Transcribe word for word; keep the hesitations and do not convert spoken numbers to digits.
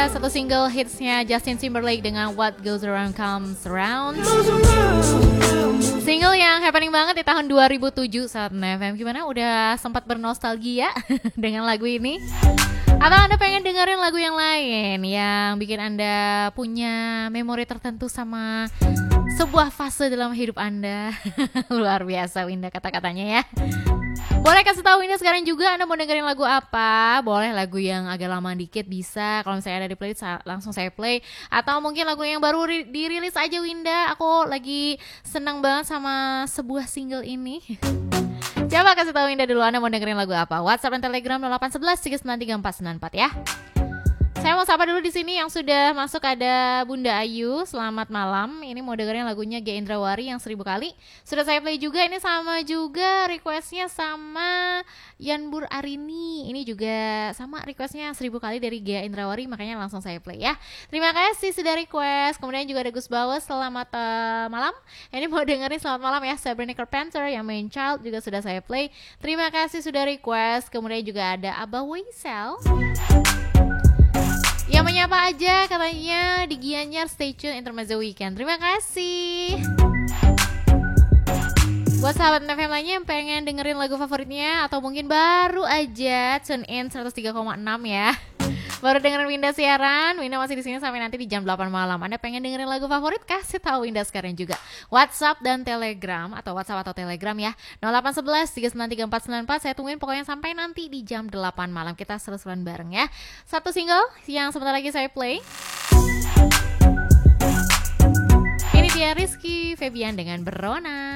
dia satu single hitsnya Justin Timberlake dengan What Goes Around Comes Around. Single yang happening banget di tahun dua ribu tujuh saat F M. Gimana? Udah sempat bernostalgia dengan lagu ini? Atau Anda pengen dengerin lagu yang lain yang bikin Anda punya memori tertentu sama sebuah fase dalam hidup Anda? Luar biasa Winda kata-katanya ya. Boleh kasih tahu Winda sekarang juga Anda mau dengerin lagu apa? Boleh lagu yang agak lama dikit bisa. Kalau misalnya ada di playlist langsung saya play. Atau mungkin lagu yang baru ri- dirilis aja Winda. Aku lagi senang banget sama sebuah single ini. Coba kasih tahu Winda dulu Anda mau dengerin lagu apa. WhatsApp dan Telegram nol delapan satu satu tiga sembilan tiga empat sembilan empat ya. Saya mau sapa dulu di sini yang sudah masuk, ada Bunda Ayu. Selamat malam. Ini mau dengerin lagunya Gia Indrawari yang seribu kali. Sudah saya play juga. Ini sama juga requestnya sama Yanbur Arini. Ini juga sama requestnya seribu kali dari Gia Indrawari. Makanya langsung saya play ya. Terima kasih sudah request. Kemudian juga ada Gus Bawas. Selamat uh, malam. Ini mau dengerin selamat malam ya. Sabrina Carpenter yang main child juga sudah saya play. Terima kasih sudah request. Kemudian juga ada Abah Waisel yang menyapa aja katanya di Gianyar, stay tune Intermezzo Weekend. Terima kasih. Buat sahabat F M lainnya yang pengen dengerin lagu favoritnya atau mungkin baru aja tune in seratus tiga koma enam ya. Baru dengerin Winda siaran, Winda masih di sini sampai nanti di jam delapan malam. Anda pengen dengerin lagu favorit? Kasih tahu Winda sekarang juga. WhatsApp dan Telegram atau WhatsApp atau Telegram ya. nol delapan satu satu tiga sembilan tiga empat sembilan empat. Saya tungguin pokoknya sampai nanti di jam delapan malam. Kita seru-seruan bareng ya. Satu single yang sebentar lagi saya play. Ini dia Rizky Febian dengan Berona.